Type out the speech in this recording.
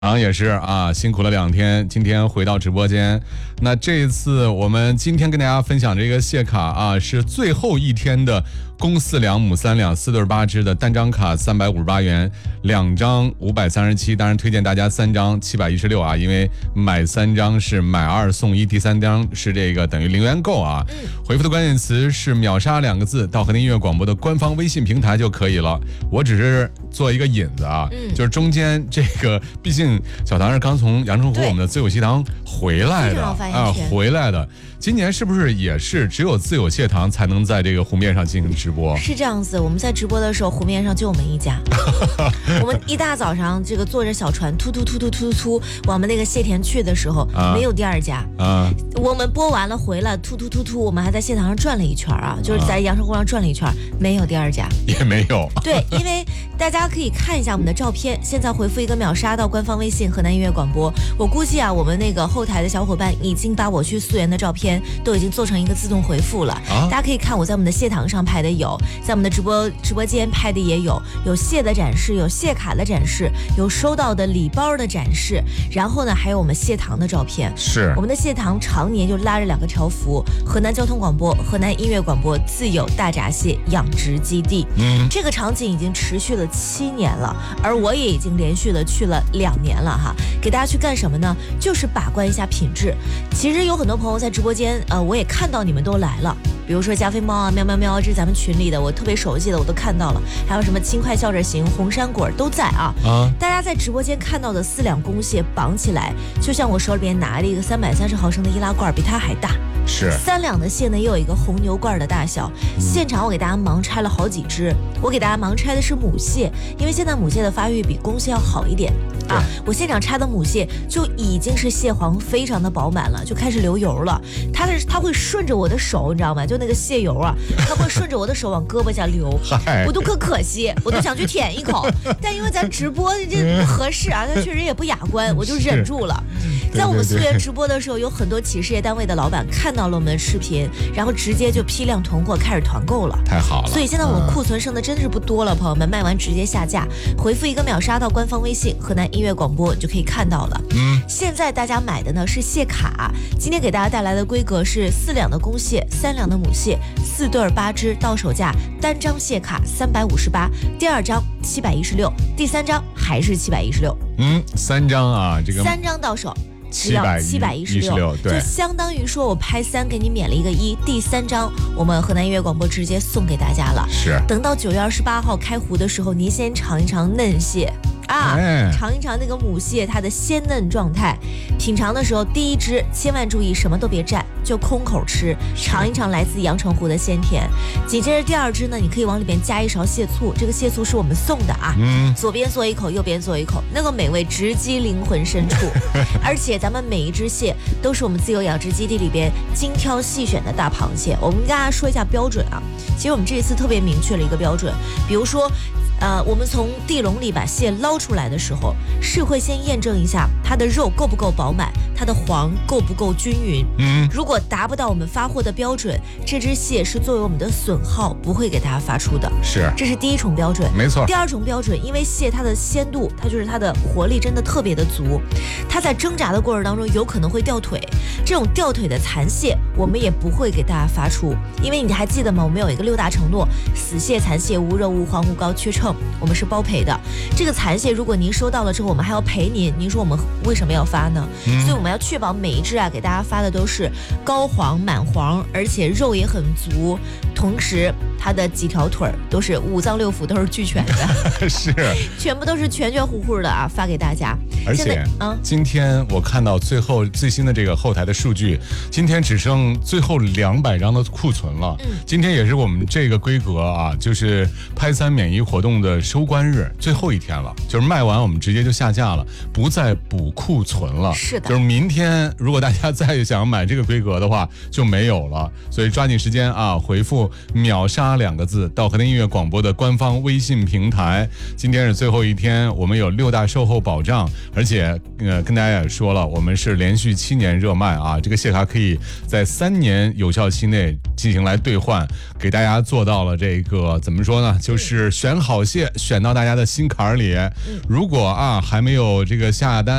也是啊，辛苦了2天，今天回到直播间。那这一次我们今天跟大家分享这个谢卡啊，是最后一天的公4两母3两4对8支的单张卡358元，2张537，当然推荐大家3张716啊，因为买3张是买2送1，第3张是这个等于0元购啊。回复的关键词是秒杀2个字到河南音乐广播的官方微信平台就可以了。我只是做一个引子啊，就是中间这个，毕竟小唐是刚从阳澄湖我们的自由谢堂回来的啊，回来的。今年是不是也是只有自由谢堂才能在这个湖面上进行直播？ 是这样子，我们在直播的时候，湖面上就我们一家。我们一大早上这个坐着小船突往我们那个谢田去的时候，没有第二家。我们播完了回来突，我们还在谢堂上转了一圈啊，就是在阳澄湖上转了一圈，没有第二家， 也没有。 对，因为大家可以看一下我们的照片，现在回复一个秒杀到官方微信河南音乐广播。我估计啊，我们那个后台的小伙伴已经把我去溯源的照片都已经做成一个自动回复了。大家可以看我在我们的谢堂上拍的有，在我们的直播间拍的也有谢的展示，有谢卡的展示，有收到的礼包的展示，然后呢还有我们谢堂的照片。 是我们的谢堂常年就拉着2个条幅，河南交通广播、河南音乐广播自有大闸蟹养殖基地。这个场景已经持续了7年了，而我也已经连续的去了2年了哈。给大家去干什么呢？就是把关一下品质。其实有很多朋友在直播间，我也看到你们都来了，比如说加菲猫啊、喵喵喵，这是咱们群里的，我特别熟悉的我都看到了，还有什么轻快笑着行、红山果都在啊。大家在直播间看到的4两公蟹绑起来，就像我手里边拿了一个330毫升的易拉罐，比它还大。 是 3两的蟹呢，也有一个红牛罐的大小。现场我给大家盲拆了好几只，我给大家盲拆的是母蟹，因为现在母蟹的发育比公蟹要好一点啊。我现场拆的母蟹就已经是蟹黄非常的饱满了，就开始流油了。它会顺着我的手，你知道吗？就那个蟹油啊，它会顺着我的手往胳膊下流，我都可惜，我都想去舔一口，但因为咱直播这不合适啊，它确实也不雅观，我就忍住了。在我们溯源直播的时候，有很多企事业单位的老板看到了我们的视频，然后直接就批量囤货，开始团购了。 太好了！ 所以现在我们库存剩的真的是不多了，朋友们，卖完直接下架，回复一个秒杀到官方微信河南音乐广播，你就可以看到了。现在大家买的呢是蟹卡，今天给大家带来的规格是4两的公蟹、3两的母蟹，4对8支，到手价单张蟹卡358，第2张716，第3张还是716。 3张啊，这个 3张到手。只要716， 对， 就相当于说我拍3给你免了一个1，第3张我们河南音乐广播直接送给大家了。 是， 等到9月28号开湖的时候，您先尝一尝嫩蟹啊，尝一尝那个母蟹它的鲜嫩状态。品尝的时候，第1支千万注意什么都别蘸，就空口吃，尝一尝来自阳澄湖的鲜甜。紧接着第2支呢，你可以往里边加一勺蟹醋，这个蟹醋是我们送的啊。左边做一口，右边做一口，那个美味直击灵魂深处。而且咱们每一只蟹都是我们自由养殖基地里边精挑细选的大螃蟹。我们跟大家说一下标准啊，其实我们这一次特别明确了一个标准，比如说我们从地笼里把蟹捞出来的时候，是会先验证一下它的肉够不够饱满，它的黄够不够均匀。如果达不到我们发货的标准，这只蟹是作为我们的损耗，不会给大家发出的。 是， 这是第1重标准。 没错。 第2重标准，因为蟹它的鲜度，它就是它的活力真的特别的足，它在挣扎的过程当中有可能会掉腿，这种掉腿的残蟹我们也不会给大家发出，因为你还记得吗？我们有一个6大承诺：死蟹、残蟹、无肉、无黄、无膏、缺秤，我们是包赔的。这个残蟹如果您收到了之后，我们还要赔您，您说我们为什么要发呢？所以我们要确保每一只啊给大家发的都是高黄满黄，而且肉也很足，同时它的几条腿都是5脏6腑都是俱全的。 是， 全部都是全乎乎的啊，发给大家。 而且今天我看到最新的这个后台的数据，今天只剩最后200张的库存了。今天也是我们这个规格啊，就是拍3免1活动的收官日，最后一天了，就是卖完我们直接就下架了，不再补库存了。 是的， 就是明天如果大家再想买这个规格的话就没有了，所以抓紧时间啊，回复秒杀2个字到和田音乐广播的官方微信平台。今天是最后一天，我们有6大售后保障，而且跟大家也说了，我们是连续7年热卖啊，这个谢卡可以在3年有效期内进行来兑换，给大家做到了这个怎么说呢，就是选好蟹选到大家的心坎里。如果还没有这个下单